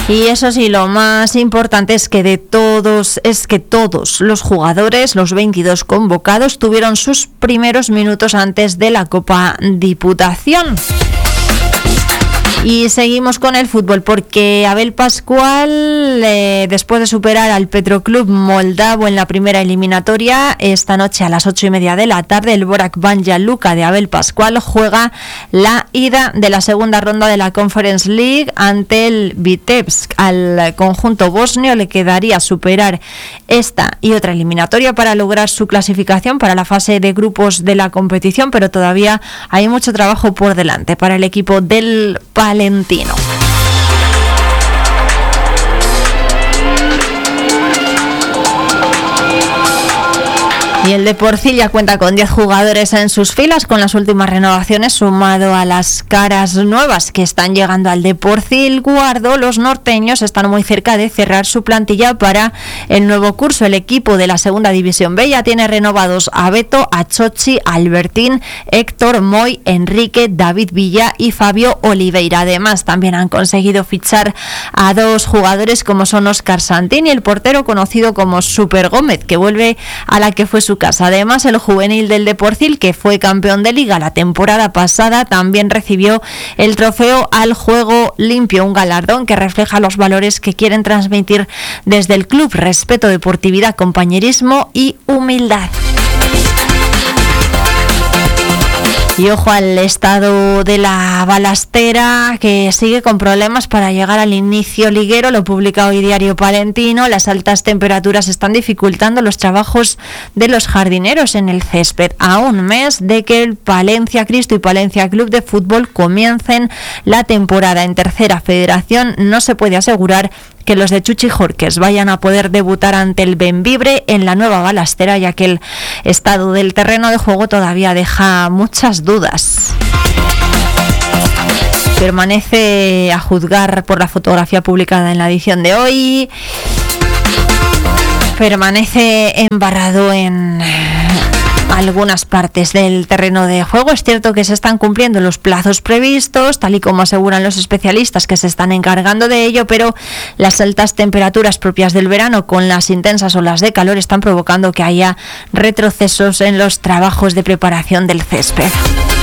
Y eso sí, lo más importante es que todos los jugadores, los 22 convocados, tuvieron sus primeros minutos antes de la Copa Diputación. Y seguimos con el fútbol porque Abel Pascual, después de superar al Petroclub moldavo en la primera eliminatoria, esta noche a las 8:30 de la tarde, el Borac Banja Luka de Abel Pascual juega la ida de la segunda ronda de la Conference League ante el Vitebsk. Al conjunto bosnio le quedaría superar esta y otra eliminatoria para lograr su clasificación para la fase de grupos de la competición, pero todavía hay mucho trabajo por delante para el equipo del Palentino. Y el Deporcil ya cuenta con 10 jugadores en sus filas, con las últimas renovaciones sumado a las caras nuevas que están llegando al Deporcil Guardo. Los norteños están muy cerca de cerrar su plantilla para el nuevo curso. El equipo de la Segunda División B ya tiene renovados a Beto, a Chochi, Albertín, Héctor, Moy, Enrique, David Villa y Fabio Oliveira. Además, también han conseguido fichar a 2 jugadores como son Óscar Santín y el portero conocido como Super Gómez, que vuelve a la que fue su casa. Además, el juvenil del Deporcil, que fue campeón de Liga la temporada pasada, también recibió el trofeo al juego limpio, un galardón que refleja los valores que quieren transmitir desde el club: respeto, deportividad, compañerismo y humildad. Y ojo al estado de la balastera, que sigue con problemas para llegar al inicio liguero. Lo publica hoy Diario Palentino. Las altas temperaturas están dificultando los trabajos de los jardineros en el césped, a un mes de que el Palencia Cristo y Palencia Club de Fútbol comiencen la temporada en Tercera Federación. No se puede asegurar que los de Chuchi Jorques vayan a poder debutar ante el Bembibre en la nueva balastera, ya que el estado del terreno de juego todavía deja muchas dudas. Permanece, a juzgar por la fotografía publicada en la edición de hoy, permanece embarrado en algunas partes del terreno de juego. Es cierto que se están cumpliendo los plazos previstos, tal y como aseguran los especialistas que se están encargando de ello, pero las altas temperaturas propias del verano con las intensas olas de calor están provocando que haya retrocesos en los trabajos de preparación del césped.